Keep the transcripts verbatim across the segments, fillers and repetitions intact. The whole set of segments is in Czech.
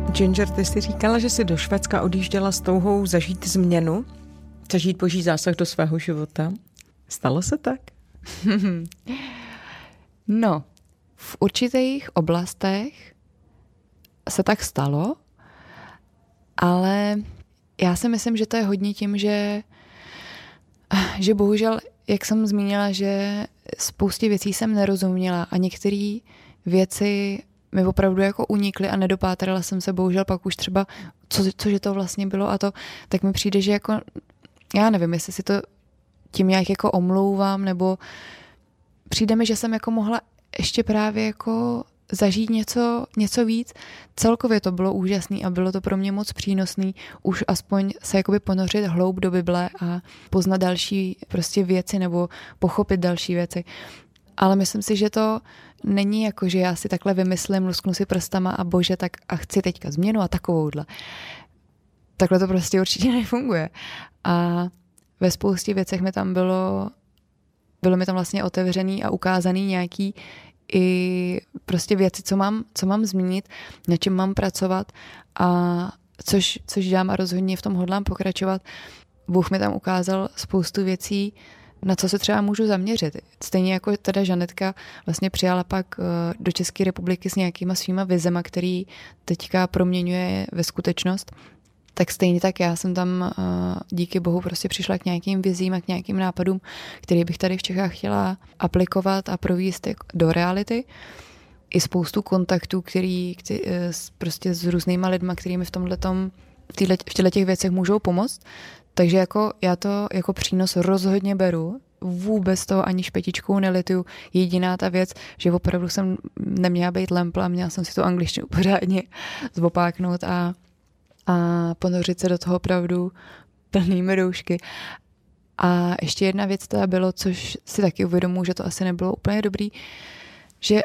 Ginger, ty jsi říkala, že jsi do Švédska odjížděla s touhou zažít změnu, zažít boží zásah do svého života. Stalo se tak? No, v určitých oblastech se tak stalo, ale já si myslím, že to je hodně tím, že, že bohužel, jak jsem zmínila, že spoustě věcí jsem nerozuměla a některé věci mi opravdu jako unikly a nedopátrala jsem se bohužel pak už třeba, co, cože to vlastně bylo a to, tak mi přijde, že jako, já nevím, jestli si to tím nějak jako omlouvám, nebo přijde mi, že jsem jako mohla ještě právě jako zažít něco, něco víc. Celkově to bylo úžasný a bylo to pro mě moc přínosný už aspoň se jakoby ponořit hloub do Bible a poznat další prostě věci nebo pochopit další věci. Ale myslím si, že to není jako, že já si takhle vymyslím, lusknu si prstama a bože, tak a chci teďka změnu a takovouhle. Takhle to prostě určitě nefunguje. A ve spoustě věcech mi tam bylo, bylo mi tam vlastně otevřený a ukázaný nějaký i prostě věci, co mám, co mám zmínit, na čem mám pracovat a což, což dělám a rozhodně v tom hodlám pokračovat. Bůh mi tam ukázal spoustu věcí, na co se třeba můžu zaměřit. Stejně jako teda Žanetka vlastně přijala pak do České republiky s nějakýma svýma vizema, který teďka proměňuje ve skutečnost, tak stejně tak já jsem tam díky Bohu prostě přišla k nějakým vizím a k nějakým nápadům, který bych tady v Čechách chtěla aplikovat a provést do reality. I spoustu kontaktů, který, který prostě s různýma lidma, kterými v tomhletom, v těchto těch věcech můžou pomoct. Takže jako já to jako přínos rozhodně beru. Vůbec toho ani špetičkou nelituju. Jediná ta věc, že opravdu jsem neměla být lempl a měla jsem si tu angličtinu pořádně zopáknout a a ponořit se do toho opravdu plnými doušky. A ještě jedna věc teda bylo, což si taky uvědomuji, že to asi nebylo úplně dobrý, že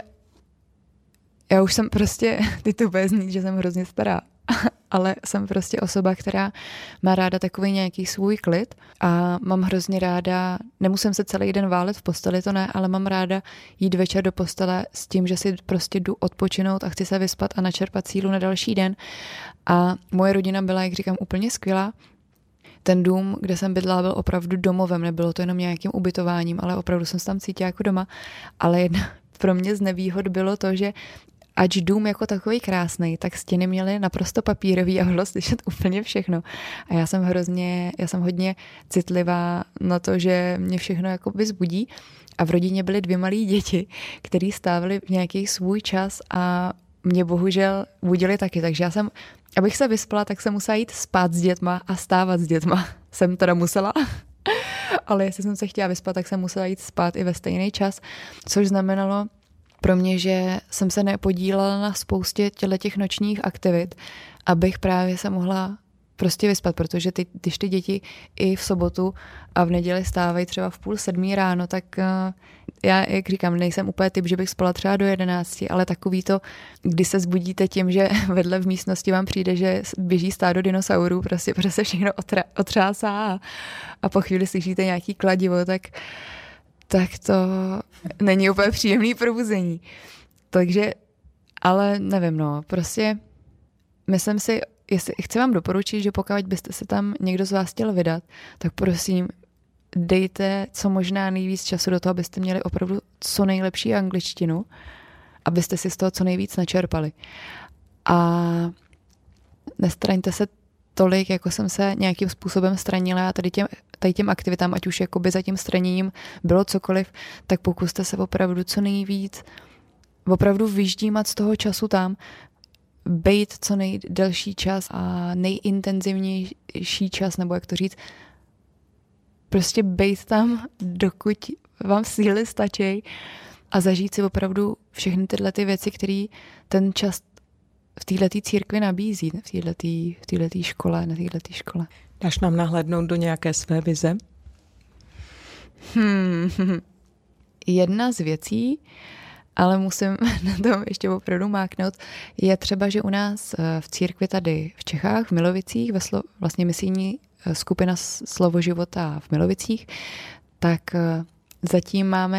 já už jsem prostě, ty to bude znít, že jsem hrozně stará, ale jsem prostě osoba, která má ráda takový nějaký svůj klid a mám hrozně ráda, nemusím se celý den válet v posteli, to ne, ale mám ráda jít večer do postele s tím, že si prostě jdu odpočinout a chci se vyspat a načerpat sílu na další den. A moje rodina byla, jak říkám, úplně skvělá. Ten dům, kde jsem bydlela, byl opravdu domovem, nebylo to jenom nějakým ubytováním, ale opravdu jsem se tam cítila jako doma. Ale jedna pro mě z nevýhod bylo to, že ač dům jako takový krásný, tak stěny měly naprosto papírový a bylo slyšet úplně všechno. A já jsem hrozně, já jsem hodně citlivá na to, že mě všechno jako vyzbudí. A v rodině byly dvě malé děti, které stávaly v nějaký svůj čas a mě bohužel budily taky. Takže já jsem, abych se vyspala, tak jsem musela jít spát s dětma a stávat s dětma. Jsem teda musela. Ale jestli jsem se chtěla vyspat, tak jsem musela jít spát i ve stejný čas, což znamenalo pro mě, že jsem se nepodílela na spoustě těch nočních aktivit, abych právě se mohla prostě vyspat, protože ty, když ty děti i v sobotu a v neděli stávají třeba v půl sedmí ráno, tak uh, já, jak říkám, nejsem úplně typ, že bych spala třeba do jedenácti, ale takový to, kdy se zbudíte tím, že vedle v místnosti vám přijde, že běží stádo dinosaurů, prostě, prostě se všechno otra, otřásá a, a po chvíli slyšíte nějaký kladivo, tak tak to není úplně příjemný probuzení. Takže, ale nevím, no, prostě myslím si, jestli chci vám doporučit, že pokud byste se tam někdo z vás chtěl vydat, tak prosím, dejte co možná nejvíc času do toho, abyste měli opravdu co nejlepší angličtinu, abyste si z toho co nejvíc načerpali. A nestraňte se tolik, jako jsem se nějakým způsobem stranila a tady těm, tady těm aktivitám, ať už jakoby za tím straněním bylo cokoliv, tak pokuste se opravdu co nejvíc opravdu vyždímat z toho času tam, bejt co nejdelší čas a nejintenzivnější čas, nebo jak to říct, prostě bejt tam, dokud vám síly stačí a zažít si opravdu všechny tyhle ty věci, které ten čas v této církvi nabízí, v této v této škole, na této škole. Dáš nám nahlédnout do nějaké své vize? Hmm. Jedna z věcí, ale musím na tom ještě opravdu máknout, je třeba, že u nás v církvi tady v Čechách, v Milovicích, ve slo, vlastně misijní skupina Slovo života v Milovicích, tak zatím máme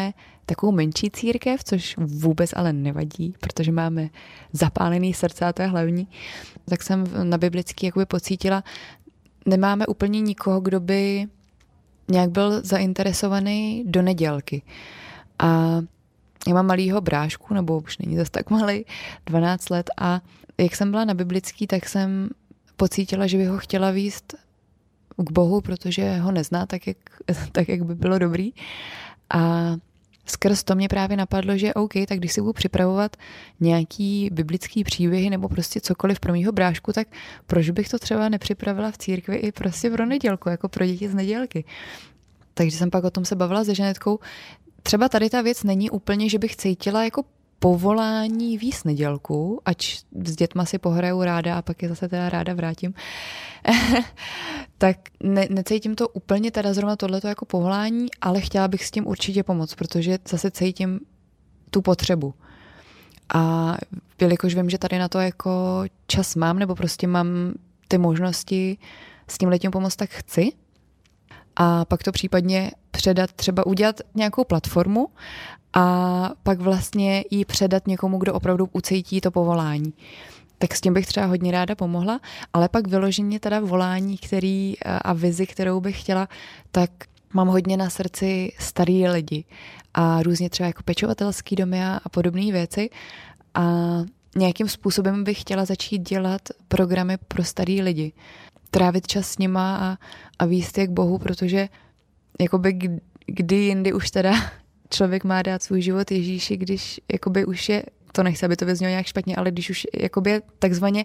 takovou menší církev, což vůbec ale nevadí, protože máme zapálený srdce a to je hlavní. Tak jsem na biblický jakoby pocítila, nemáme úplně nikoho, kdo by nějak byl zainteresovaný do nedělky. A já mám malýho brášku, nebo už není zase tak malý, dvanáct let a jak jsem byla na biblický, tak jsem pocítila, že bych ho chtěla vést k Bohu, protože ho nezná tak, jak, tak, jak by bylo dobrý. A skrz to mě právě napadlo, že OK, tak když si budu připravovat nějaký biblický příběhy nebo prostě cokoliv pro mýho brášku, tak proč bych to třeba nepřipravila v církvi i prostě pro nedělku, jako pro děti z nedělky. Takže jsem pak o tom se bavila se Žanetkou. Třeba tady ta věc není úplně, že bych cítila jako povolání víc nedělku, ať s dětma si pohraju ráda a pak je zase teda ráda vrátím, tak ne, necítím to úplně teda zrovna tohleto jako povolání, ale chtěla bych s tím určitě pomoct, protože zase cítím tu potřebu. A jelikož vím, že tady na to jako čas mám, nebo prostě mám ty možnosti s tím letím pomoct, tak chci. A pak to případně předat, třeba udělat nějakou platformu a pak vlastně ji předat někomu, kdo opravdu ucítí to povolání. Tak s tím bych třeba hodně ráda pomohla, ale pak vyloženě teda volání, který a vizi, kterou bych chtěla, tak mám hodně na srdci starý lidi a různě třeba jako pečovatelský domy a, a podobné věci a nějakým způsobem bych chtěla začít dělat programy pro starý lidi. Trávit čas s nima a, a víst je k Bohu, protože jakoby kdy jindy už teda člověk má dát svůj život Ježíši, když jakoby už je, to nechci, aby to vyznělo nějak špatně, ale když už jakoby je takzvaně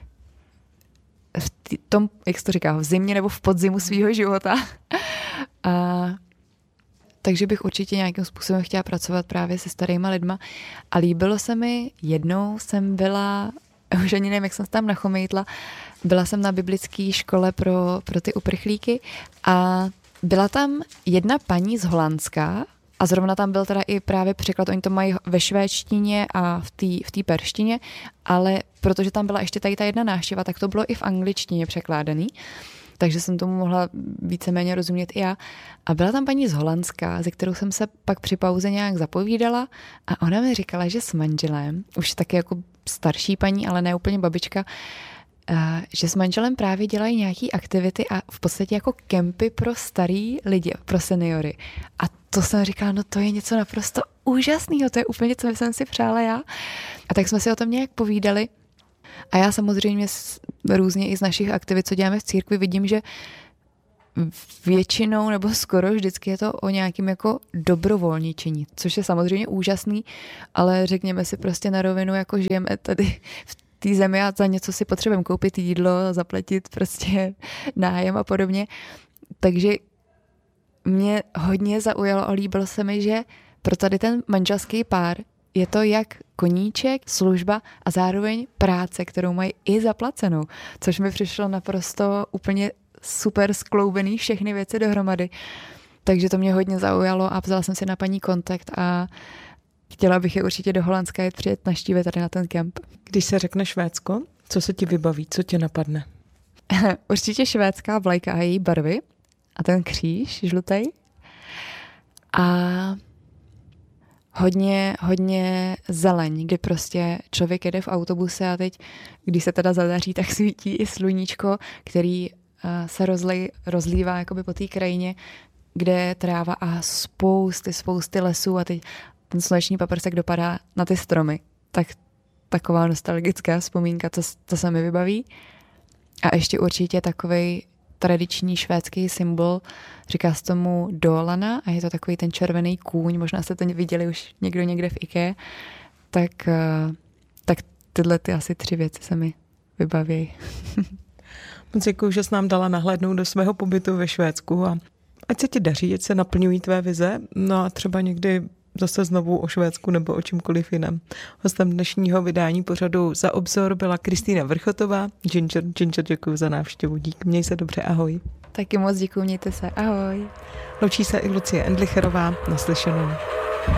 v tom, jak se to říká, v zimě nebo v podzimu svýho života. A takže bych určitě nějakým způsobem chtěla pracovat právě se starýma lidma a líbilo se mi, jednou jsem byla, už ani nevím, jak jsem se tam nachomejtla, byla jsem na biblické škole pro, pro ty uprchlíky a byla tam jedna paní z Holandska a zrovna tam byl teda i právě překlad, oni to mají ve švédštině a v té v té perštině, ale protože tam byla ještě tady ta jedna návštěva, tak to bylo i v angličtině překládaný, takže jsem tomu mohla víceméně rozumět i já. A byla tam paní z Holandska, ze kterou jsem se pak při pauze nějak zapovídala a ona mi říkala, že s manželem, už taky jako starší paní, ale ne úplně babička, že s manželem právě dělají nějaký aktivity a v podstatě jako kempy pro starý lidi, pro seniory. A to jsem říkala, no to je něco naprosto úžasného, to je úplně, co jsem si přála já. A tak jsme si o tom nějak povídali. A já samozřejmě různě i z našich aktivit, co děláme v církvi, vidím, že většinou nebo skoro vždycky je to o nějakým jako dobrovolničení, což je samozřejmě úžasný, ale řekněme si prostě na rovinu, jako žijeme tady v té zemi a za něco si potřebujeme koupit jídlo, zaplatit prostě nájem a podobně. Takže mě hodně zaujalo a líbilo se mi, že pro tady ten manželský pár je to jak koníček, služba a zároveň práce, kterou mají i zaplacenou, což mi přišlo naprosto úplně super skloubený všechny věci dohromady. Takže to mě hodně zaujalo a vzala jsem si na paní kontakt a chtěla bych je určitě do Holandska jet přijet naštívit tady na ten kemp. Když se řekne Švédsko, co se ti vybaví, co tě napadne? Určitě švédská vlajka a její barvy a ten kříž žlutej. A hodně, hodně zeleň, kdy prostě člověk jede v autobuse a teď, když se teda zadaří, tak svítí i sluníčko, který se rozlej, rozlívá jakoby po té krajině, kde je tráva a spousty, spousty lesů a teď ten sluneční paprsek dopadá na ty stromy. Tak taková nostalgická vzpomínka, co, co se mi vybaví. A ještě určitě takovej tradiční švédský symbol, říká se tomu Dolana a je to takový ten červený kůň, možná jste to viděli už někdo někde v IKEA, tak, tak tyhle ty asi tři věci se mi vybaví. Moc děkuju, že jsi nám dala nahlédnout do svého pobytu ve Švédsku a ať se ti daří, ať se naplňují tvé vize, no a třeba někdy zase znovu o Švédsku nebo o čemkoliv jiném. Hostem dnešního vydání pořadu Za obzor byla Kristýna Vrchotová. Ginger, Ginger, děkuji za návštěvu. Dík, měj se dobře, ahoj. Taky moc děkuji, mějte se, ahoj. Loučí se i Lucie Endlicherová, naslyšenou.